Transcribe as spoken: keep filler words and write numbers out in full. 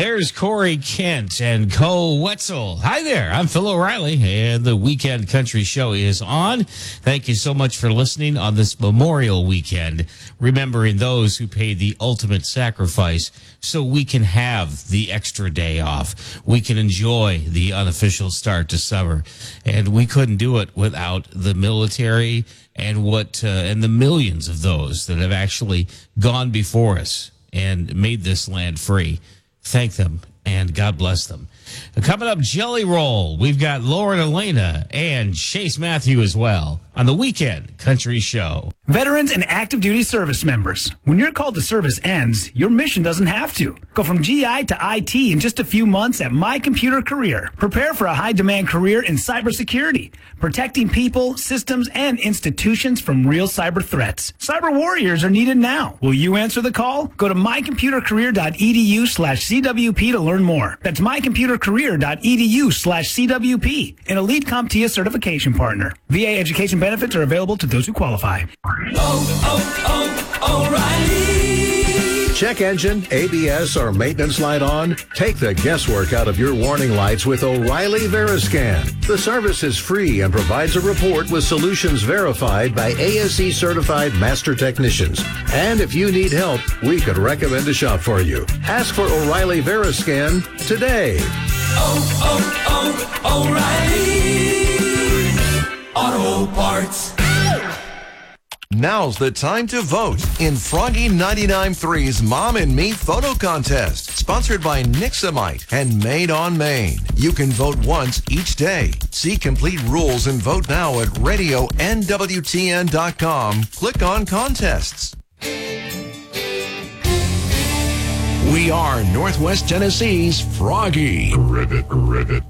There's Corey Kent and Cole Wetzel. Hi there. I'm Phil O'Reilly, and the Weekend Country Show is on. Thank you so much for listening on this Memorial Weekend, remembering those who paid the ultimate sacrifice so we can have the extra day off. We can enjoy the unofficial start to summer, and we couldn't do it without the military and what uh, and the millions of those that have actually gone before us and made this land free. Thank them, and God bless them. Coming up, Jelly Roll. We've got Lauren Elena and Chase Matthew as well on the Weekend Country Show. Veterans and active duty service members, when your call to service ends, your mission doesn't have to. Go from G I to I T in just a few months at My Computer Career. Prepare for a high-demand career in cybersecurity, protecting people, systems, and institutions from real cyber threats. Cyber warriors are needed now. Will you answer the call? Go to mycomputercareer.edu slash CWP to learn more. That's mycomputercareer.edu slash CWP, an elite CompTIA certification partner. V A education benefits are available to those who qualify. Oh, oh, oh, O'Reilly. Check engine, A B S, or maintenance light on? Take the guesswork out of your warning lights with O'Reilly Veriscan. The service is free and provides a report with solutions verified by A S E certified master technicians. And if you need help, we could recommend a shop for you. Ask for O'Reilly Veriscan today. Oh, oh, oh, O'Reilly Auto Parts. Now's the time to vote in Froggy ninety-nine point three's Mom and Me Photo Contest, sponsored by Nixamite and Made on Maine. You can vote once each day. See complete rules and vote now at radio N W T N dot com. Click on contests. We are Northwest Tennessee's Froggy. Ribbit, ribbit.